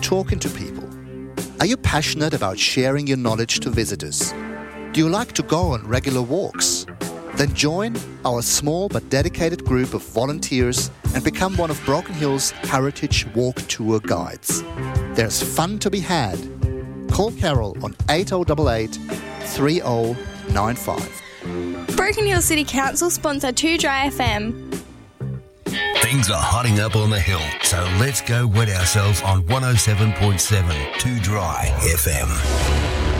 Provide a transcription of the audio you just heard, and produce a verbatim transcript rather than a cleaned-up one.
talking to people? Are you passionate about sharing your knowledge to visitors? Do you like to go on regular walks? Then join our small but dedicated group of volunteers and become one of Broken Hill's Heritage Walk Tour guides. There's fun to be had. Call Carol on eight oh eight eight, three oh nine five. Broken Hill City Council sponsor two Dry F M. Things are hotting up on the hill, so let's go wet ourselves on one oh seven point seven two Dry F M.